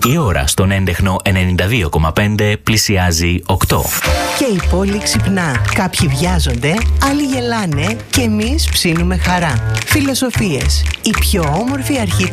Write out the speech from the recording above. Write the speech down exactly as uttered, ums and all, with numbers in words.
Η ώρα στον έντεχνο ενενήντα δύο κόμμα πέντε πλησιάζει οκτώ. Και η πόλη ξυπνά. Κάποιοι βιάζονται, άλλοι γελάνε και εμείς ψήνουμε χαρά. Φιλοσοφίες. Η πιο όμορφη αρχή